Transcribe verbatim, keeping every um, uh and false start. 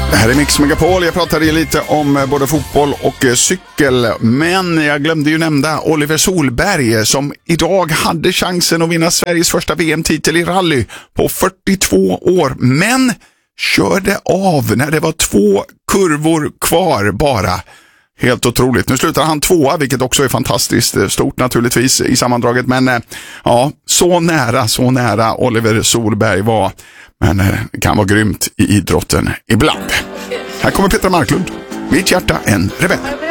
Det här är Mix Megapol. Jag pratade ju lite om både fotboll och cykel, men jag glömde ju nämna Oliver Solberg som idag hade chansen att vinna Sveriges första V M-titel i rally på fyrtiotvå år, men körde av när det var två kurvor kvar bara. Helt otroligt. Nu slutar han tvåa, vilket också är fantastiskt stort naturligtvis i sammandraget, men ja, så nära, så nära Oliver Solberg var. Men det kan vara grymt i idrotten ibland. Här kommer Petra Marklund. Mitt hjärta en rebell.